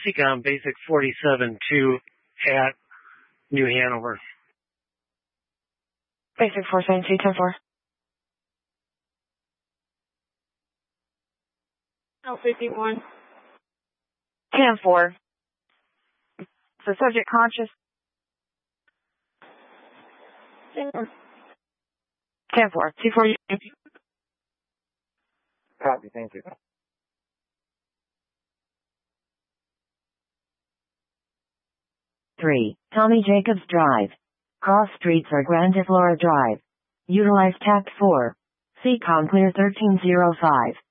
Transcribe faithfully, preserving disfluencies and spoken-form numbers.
Seacom Basic forty-seven two at New Hanover. Basic four seven two, ten four. L fifty-one. ten four. The subject conscious. ten four. T four. Copy, thank you. three. Tommy Jacobs Drive. Cross streets are Grandiflora Drive. Utilize tact four. Seacom clear thirteen oh five.